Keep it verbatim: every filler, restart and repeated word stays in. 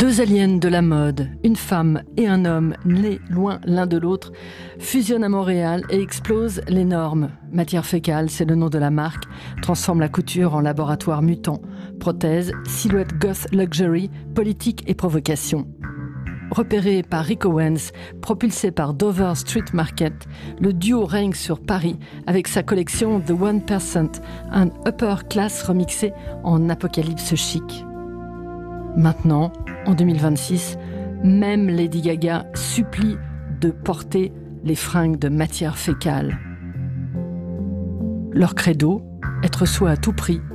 Deux aliens de la mode, une femme et un homme nés loin l'un de l'autre, fusionnent à Montréal et explosent les normes. Matière fécale, c'est le nom de la marque, transforme la couture en laboratoire mutant. Prothèse, silhouette goth luxury, politique et provocation. Repéré par Rick Owens, propulsé par Dover Street Market, le duo règne sur Paris avec sa collection The One Percent, un upper class remixé en apocalypse chic. Maintenant, en deux mille vingt-six, même Lady Gaga supplie de porter les fringues de matière fécale. Leur credo, être soi à tout prix,